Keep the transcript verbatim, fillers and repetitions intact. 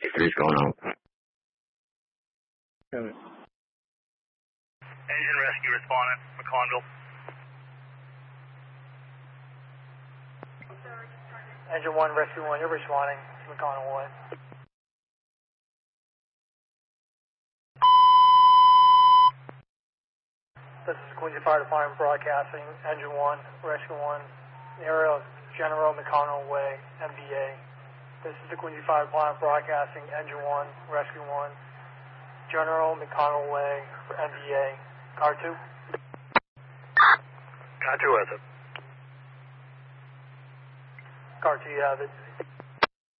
three's going out. Engine rescue responding, McConville. Engine one, rescue one, you're responding, McConnell one. This is Quincy Fire Department broadcasting, Engine one, rescue one, area of General McConnell Way, M V A. This is the Quincy Fire Department broadcasting, Engine one, rescue one, General McConnell Way, for M V A. Car two? Car two with it. Car two, yeah, the